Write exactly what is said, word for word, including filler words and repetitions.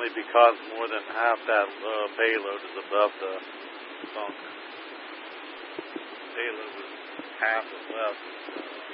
only because more than half that uh, payload is above the bunker. Payload is half is left. Uh,